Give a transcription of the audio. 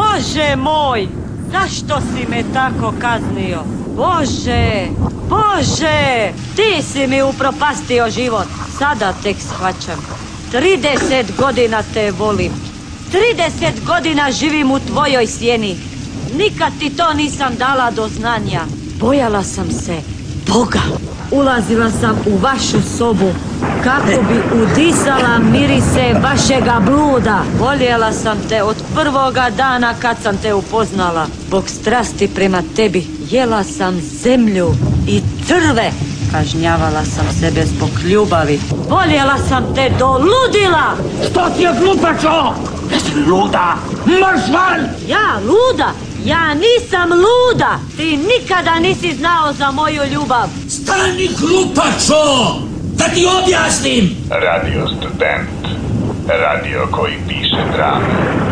Bože moj, zašto si me tako kaznio? Bože, Bože, ti si mi upropastio život. Sada tek shvaćam. 30 godina te volim. 30 godina živim u tvojoj sjeni. Nikad ti to nisam dala do znanja. Bojala sam se Boga. Ulazila sam u vašu sobu kako bi udisala mirise vašega bluda. Voljela sam te od prvoga dana kad sam te upoznala. Zbog strasti prema tebi jela sam zemlju i trve. Kažnjavala sam sebe zbog ljubavi. Voljela sam te do ludila. Što ti je glupačo? Jesi luda? Marš van! Ja luda? Ja nisam luda. Ti nikada nisi znao za moju ljubav. Stani glupačo! Da ti objasnim! Radio Student. Radio koji piše drame.